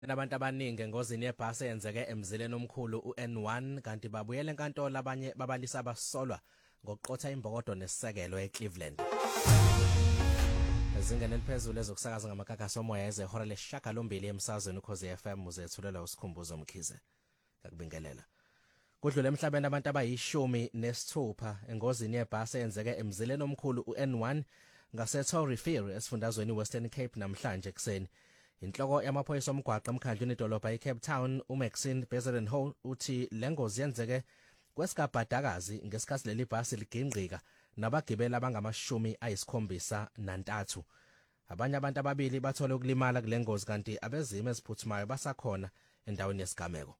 Nabantu abaningi engozini yebhasi eyenzeke emzileni omkhulu uN1 kanti babuyela enkantolo abanye babalisa abasolwa ngokuqotha imbokodo nesisekelo eCleveland. Ezingeni eliphezulu ezokusakaza ngamakakasi omoya ezehora lesishiyagalombili emsazweni ukhozi FM uzethulelwa usikhumbuzo Mkhize. Ngakubingelela. Kudlule emhlabeni abantu abayi-16 engozini yebhasi eyenzeke emzileni omkhulu uN1 ngaseTorrey Ferry esifundazweni Western Cape namhlanje ekseni. Inhloko yamaphoyisa omgwaqo emkhandlwini idolobha eCape Town uMaxine Bezerenho uthi lengozi yenzeke kwesigabhadakazi ngesikhathi leli bhasi ligingqika nabagibeli abangama-73. Abanye abantu ababili bathole ukulimala kule ngozi kanti abezimo eziphuthumayo basakhona endaweni yesigameko.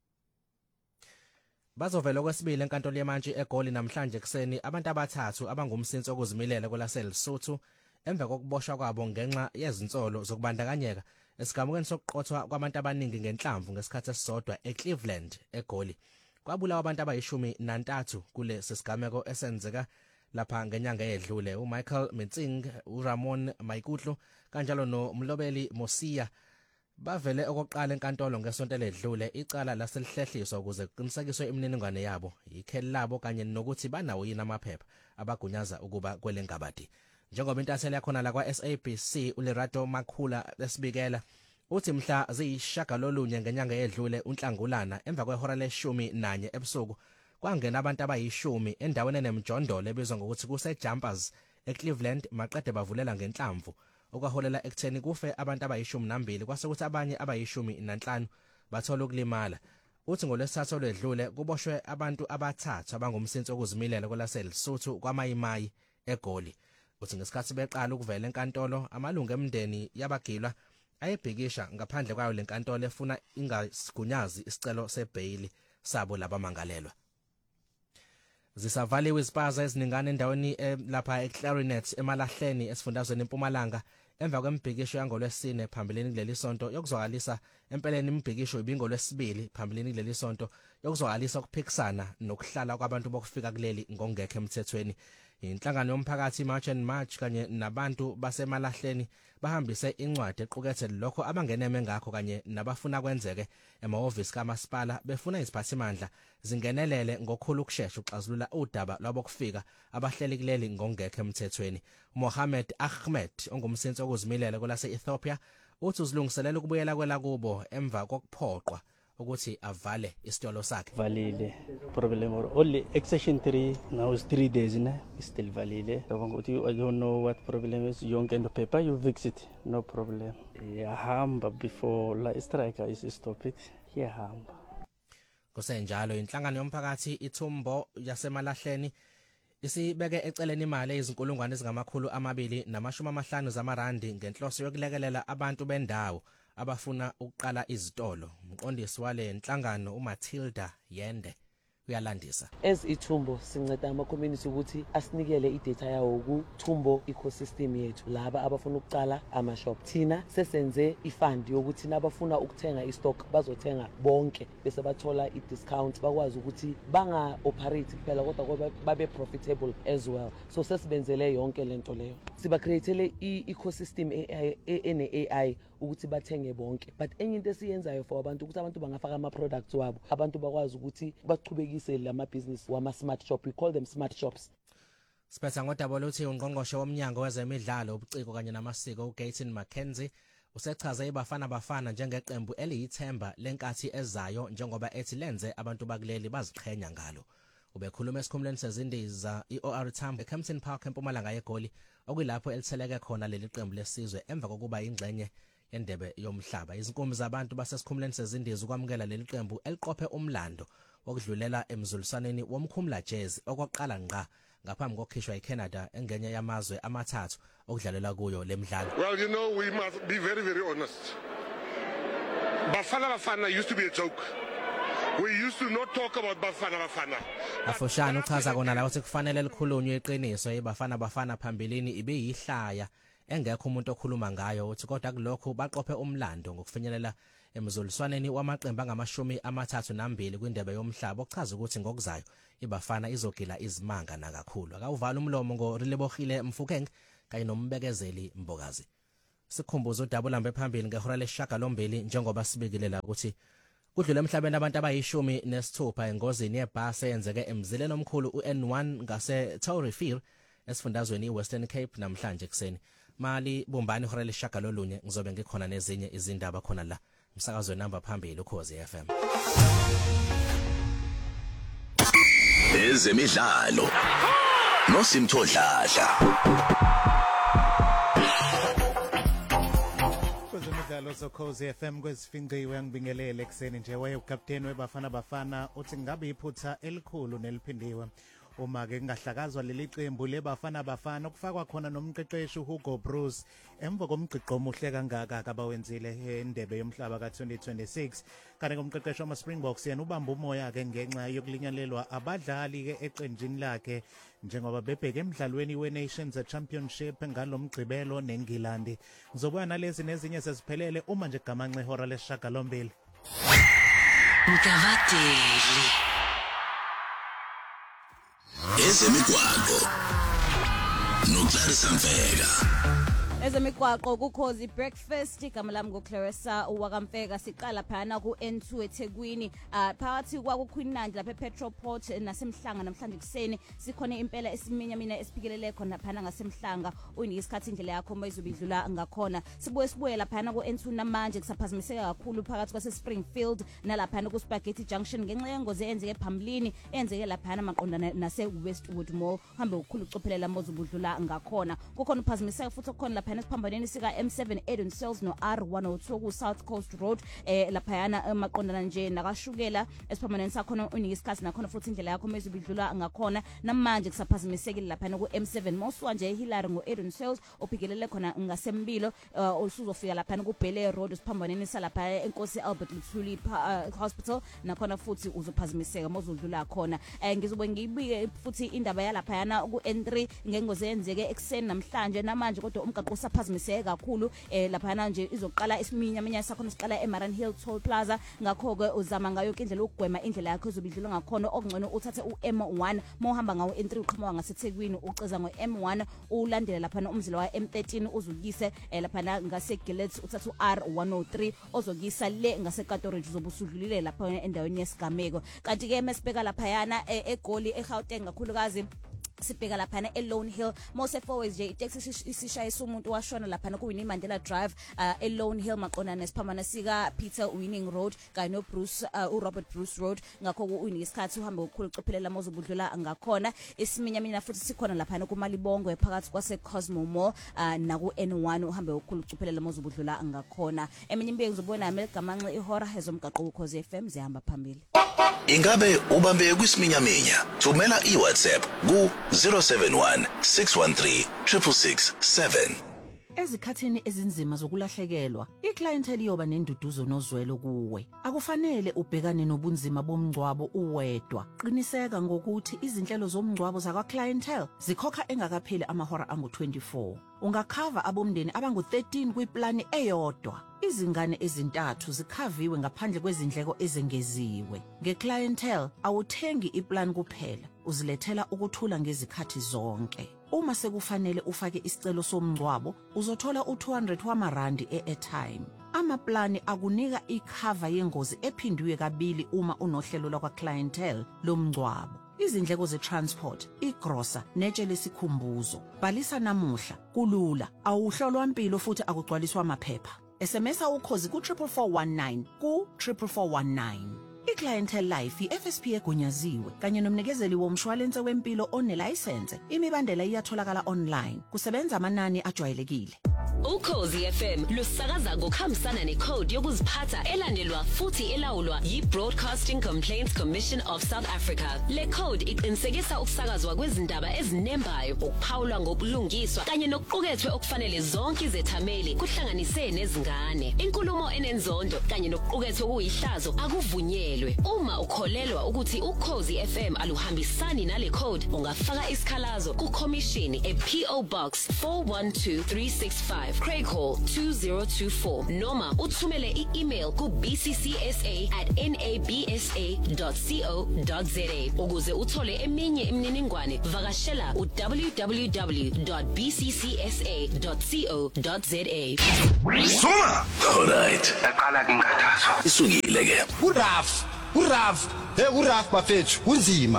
Bazovela okwesibili enkantolo yamantshi eGoli namhlanje ekseni abantu abathathu abangumsinsi okuzimilela kwelaseLesotho emva kokuboshwa kwabo ngenxa yezinsolo zokubandakanyeka esigamukweni sokuqothwa kwabantu abaningi ngenhlamvu ngesikhathi esisodwa eCleveland eGoli. Kwabulawa abantu abayi-13 kule sesigameko esenzeka lapha ngenyanga eyedlule. uMichael Metsing, uRamon Maikutlo kanjalo noMlobeli Mosia bavele okokuqala enkantolo ngesonto ledlule. Icala laselihlehlisa ukuze kuqinisekiswe imininingwane yabo, ikheli labo kanye nokuthi banawo yini amaphepha abagunyaza ukuba kwelengabadi. Njengoba intatheli yakhona la kwa-SABC uLerato Makhula esibikela uthi mhla ziyishagalolunye ngenyanga eyedlule uNhlangulana emva kwehora le-11 ebusuku kwangena abantu abayi-10 endaweni enemjondolo ebizwa ngokuthi kuseJumpers eCleveland maqede bavulela ngenhlamvu okwaholela ekutheni kufe abantu abayi-12 kwase kuthi abanye abayi-15 bathola ukulimala. Uthi ngolwesithathu olwedlule kuboshwe abantu abathathu abangumsinsi okuzimilela kwelaseLesotho kwaMayimayi eGoli. Uthi ngesikhathi beqala ukuvela enkantolo amalungu emndeni yabagilwa ayebhikisha ngaphandle kwayo lenkantolo efuna ingasigunyazi isicelo sebail sabo labamangalelwa. Zisavaliwe izipaza eziningana endaweni lapha eClarinet emalahleni esifundazweni eMpumalanga emva kwembhikisho yangolwesine phambilini kuleli sonto yokuzwakalisa empeleni imbhikisho ibingolwesibili phambilini kuleli sonto yokuzwakalisa ukuphikisana nokuhlala kwabantu bokufika kuleli ngokungekho emthethweni. Inhlangano yomphakathi March and March kanye nabantu basemalahleni bahambise incwadi equkethe lokho abangeneme ngakho kanye nabafuna kwenzeke emahhovisi kamasipala befuna iziphathimandla zingenelele ngokukhulu ukusheshsha uxazulula udaba lwabokufika abahleli kuleli ngokungekho emthethweni. Mohammed Ahmed ongumsinsi okuzimilela kwelase-Ethiopia uthi uzilungiselela ukubuyela kwela kubo emva kokuphoqwa ukuthi avale isitolo sakhe. Valile problem only section 3 now is 3 days now still valile. I don't know what problem is. You can paper you fix it, no problem. Yahamba before la striker is stop it. Yahamba. Kusenjalo inhlangano yomphakathi iThumbo yasemalahleni isibeke eceleni imali ezinkulungwane ezingama-250 zamarandi ngenhloso yokulekelela abantu bendawo abafuna ukuqala izitolo. Umqondisi wale nhlangano uMatilda Yende uyalandisa. As iThumbo sinceda ama-community ukuthi asinikele idata yawo kuThumbo ecosystem yethu laba abafuna ukuqala ama-shop. Thina sesenze ifund yokuthi nabafuna ukuthenga istock bazothenga bonke bese bathola i-discount bakwazi ukuthi banga-operate kuphela kodwa babe profitable as well. So sesibenzele yonke lento leyo. Siba createle i-ecosystem ene-AI ukuthi bathenge bonke. But enye into esiyenzayo for abantu ukuthi abantu bangafaka ama-products wabo abantu bakwazi ukuthi baqhubekise lama-business wama-smart shop. We call them smart shops. Siphetha ngodaba oluthi ungqongqoshe womnyango wezemidlalo ubuciko kanye namasiko uGayton McKenzie usechaze iBafana njengeqembu eliyithemba lenkathi ezayo njengoba ethi lenze abantu bakuleli baziqhenya ngalo. Ubekhuluma esikhumulweni sezindiza iOR Tambo eKempton Park eMpumalanga yeGoli okuyilapho elitheleke khona leli qembu lesizwe emva kokuba ingxenye yendebe yomhlaba. Izinkumbi zabantu basesikhumulweni sezindiza ukwamukela leli qembu eliqophe umlando wokudlulela emzulisaneni womkhumula jazz okokuqala ngqa ngaphambi kokukhishwa eCanada engenye yamazwe amathathu okudlalela kuyo lemidlalo. Well, you know, we must be very, very honest. Bafana used to be a joke. We used to not talk about Bafana. Afoshana uchaza kona la ukuthi kufanele likhulunywe iqiniso iBafana phambilini ibiyihlaya engekho umuntu okhuluma ngayo uthi kodwa kulokho baqophe umlando ngokufinyelela emzuliswaneni wamaqembu angama-32 kwindebe yomhlaba okuchaza ukuthi ngokuzayo iBafana izogila izimanga nakakhulu. Akawuvala umlomo ngoRilebohile Mfukeng kanye nombekezeli Mbokazi. sikhumbuza udabulambe phambili ngehora lesishiyagalombili njengoba sibekile la ukuthi kudlule emhlabeni abantu abayi16 engozini yebhasi eyenzeke emzileni omkhulu uN1 ngase Taurifir esifundazweni iWestern Cape namhlanje ekseni. Mali bumbani ihora lesishiyagalolunye ngizobe ngikhona nezinye izindaba khona la umsakazo namba phambili uKhozi FM. Ezemidlalo noSimthodladla. Kwezemidlalo soKhozi FM kwesifinqiwe ngibingelele ekseni nje wayekapteni weBafana Bafana uthi ngabe iphutha elikhulu neliphindiwe uma ke ngahlakazwa leli qembu leBafana Bafana okufakwa khona nomqeqeshi uHugo Bruce emva komgqiqo omuhle kangaka abawenzile endebe yomhlaba ka2026 kanti ngomqeqeshi wamaSpringboks yena ubamba umoya ke ngenxa yokulinyalelwa abadlali ke eqenjini lakhe njengoba bebheke emidlalweni weNations Championship ngalomgcibelo neNgilandi. Ngizobuya nalezi nezinye sesiphelele uma nje gamanxe ihora lesishiyagalombili. Mkavateli ezemigwaqo noClarissa Mfeka. Ezemigwaqo kuKhozi breakfast igama lami ngoClarissa uwakamfeka siqala phana kuN2 eThekwini phakathi kwakuQueenland lapha ePetroport nasemhlanga namhlanje kuseni sikhona impela esiminyamina esiphikelele khona phana ngasemhlanga uyisikhathi indlela yakho mayizobidlula ngakhona sibuye lapha kuN2 namanje kusaphazimiseka kakhulu phakathi kwaseSpringfield nalapha kuSpaghetti Junction ngenxa yengozi eyenzeke phambili eyenzeke lapha maqondana naseWestwood Mall hambe ukukhulu ucophelela mozobudlula ngakhona kukhona uphazimiseka futhi okukhona lapha esiphambaneni sika M7 Eden Sales no R102 ku South Coast Road laphayana maqondana nje nakashukela esiphambaneni sakhona unisikhathi nakhona futhi indlela yakho mezibidlula ngakhona namanje kusaphazimisekile laphana ku M7 moswa nje Hillary ngo Eden Sales ophikelele khona ngasembilo usuzofika laphana ku Bel Road esiphambaneni salapha eNkosi Albert Luthuli Hospital nakhona futhi uzophazimiseka mozudlula khona ngizobe ngibike futhi indaba yalaphayana ku N3 ngengozi yenzeke ekseni namhlanje namanje kodwa umgaqo usaphazimiseke kakhulu laphana nje izoqala isiminyaminya sakhona siqala eMaran Hill Toll Plaza ngakho ke uzama ngayo indlela ukugwema indlela yakho ezobidlula ngakhona okungcono uthathe uM1 mohamba ngawo N3 uqhamuka ngaseThekwini uceza ngoM1 ulandela laphana umzila wa M13 uzukise laphana ngaseGillets uthatha uR103 ozokisa le ngaseKatoridge uzobusudlulile lapha endaweni yesigameko kanti ke mesibheka laphayana eGoli eGauteng kakhulukazi sibheka laphana eLone Hill Mose Forways nje itaxi isishayisa umuntu washona laphana kuWinnie Mandela Drive eLone Hill maqondana nesiphamana sika Peter Winning Road kanye no Bruce uRobert Bruce Road ngakho uyisikhathi uhambe ukukhulu ucophelela mozobudlula ngakhona isiminyamina futhi sikhona laphana kuMalibongo phakathi kwase Cosmo Mall naku N1 uhambe ukukhulu ucophelela mozobudlula ngakhona eminye imbeki ngizobona nami gamanxe ihora ezomgaqo uKhozi FM zihamba phambili. Ingabe ubambe kwisiminyaminya thumela iWhatsApp ku 071 613 667. Ezikhathini ezinzima zokulahlekelwa iclientele yoba nenduduzo nozwelo kuwe akufanele ubhekane nobunzima bomngcwabo uwedwa qiniseka ngokuthi izinhlelo zomngcwabo zakwa clientele zikhokha engakapheli amahora angu24 ungakhava abomndeni abangu13 kwiplani eyodwa izingane ezintathu zikhaviwe ngaphandle kwezindleko ezengeziwe ngeclientele awuthengi iplan kuphela uzilethela ukuthula ngezikhathi zonke uma sekufanele ufake isicelo somngcwabo uzothola u200 wamarandi eairtime amaplani akunika ikhava yengozi ephindiwe kabili uma unohlelo lakwa clientele lomngcwabo izindlekozetransport igrosa netshe lesikhumbuzo bhalisa namuhla kulula awuhlolwa impilo futhi akugcwaliswa amaphepha SMS uKhozi ku 44419 ku 44419 iClientele Life iFSP egunyaziwe kanye nomnikezeli womshwalense wempilo onelicense imibandela iyatholakala online kusebenza amanani ajwayelekile uKhozi FM lusakaza ngokuhambisana necode yokuziphatha elandelwa futhi elawulwa yiBroadcasting Complaints Commission of South Africa. Le code iqinisekisa ukusakazwa kwezindaba ezinembayo, ukuphawulwa ngobulungiswa kanye nokuqukethwe okufanele zonke izethameli kuhlanganise nezingane. Inkulumo enenzondo kanye nokuqukethwe kuyihlazo akuvunyelwe. Uma ukholelwa ukuthi uKhozi FM aluhambisani nale code, ungafaka isikhalazo kuCommission ePO Box 412365 085 Craig Hall 2024 noma uthumele i-email ku bccsa@nabsa.co.za ukuze uthole eminye imininingwane vakashela www.bccsa.co.za. Soma. Alright. Aqala ke ngathazo. Isukile ke. Uraf bafethu kunzima.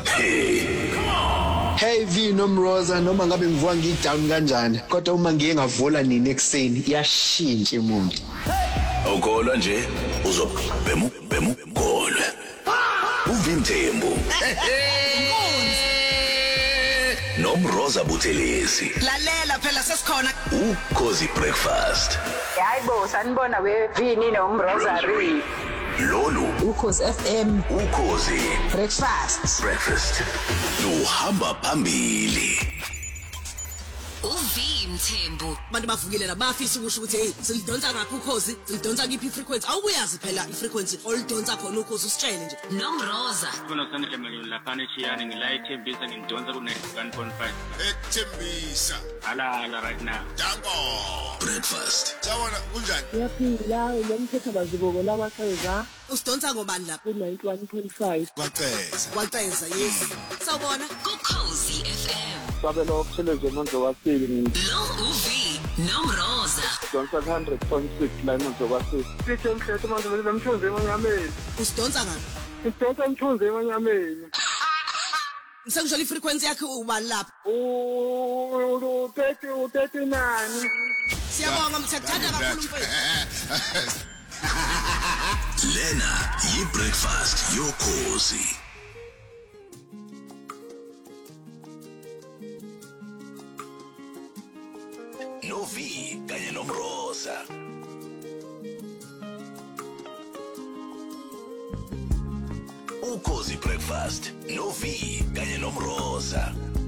Hey V nomroza noma ngabe ngivuka ngidown kanjani kodwa uma ngiye ngavula nini ekseni iyashintsha umuntu. Awukholwa nje uzobhemu golwe. Uvimthembu. Nomroza Buthelezi. Lalela phela sesikhona. Ukhozi breakfast. Hayibo sanibona Vini nomrozari. Lolu Ukhozi FM. Ukhozi Breakfast. Uhamba phambili. Uvimthembu. Abantu bavukile la bafisa ukusho ukuthi hey silidonsa ngaphi ukhozi silidonsa ngiphi frequency awuyazi phela ifrequency olidonsa khona ukhozi usitshele nje Nomroza. Khona sanele malini lapha nechiyani ngilayithembisa ngidonsa ku 91.5 Ethembisa. ala right now. Danko. Breakfast. Sawona kunjani? Yaphila lomthetho bazibuko labakheza usidonsa ngobani lapha ku-91.5 waceza yes sawubona Ukhozi FM. babe lo kuselezwe manje wasile Lo uvi Nomroza. ngidonsa 100.6 la manje wasile sithi umthetho manje bemthunze emanyameni usidonsa ngaphi sidonsa umthunze emanyameni ngisengisholo ifrequency yakhe ubani lapha u-39 siyabonga mthathanda kakhulu mfethu Lena yi-breakfast yokhozi. Novi kanye nomroza. Ukhozi breakfast. Novi kanye nomroza.